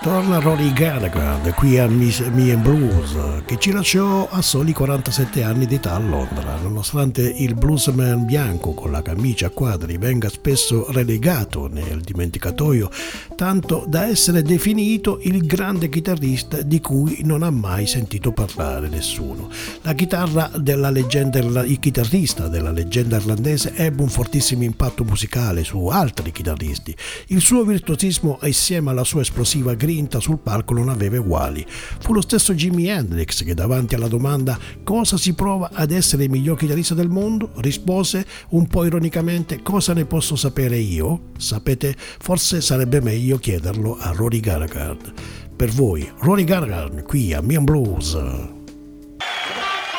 Torna Rory Gallagher qui a Me and Blues, che ci lasciò a soli 47 anni di età a Londra. Nonostante il bluesman bianco con la camicia a quadri venga spesso relegato nel dimenticatoio, tanto da essere definito il grande chitarrista di cui non ha mai sentito parlare nessuno. Il chitarrista della leggenda irlandese ebbe un fortissimo impatto musicale su altri chitarristi. Il suo virtuosismo assieme alla sua esplosiva grinta sul palco non aveva uguali. Fu lo stesso Jimi Hendrix che davanti alla domanda "cosa si prova ad essere il miglior chitarrista del mondo?" rispose un po' ironicamente "cosa ne posso sapere io?" Sapete, forse sarebbe meglio chiederlo a Rory Gallagher. Per voi Rory Gallagher qui a Me and Blues.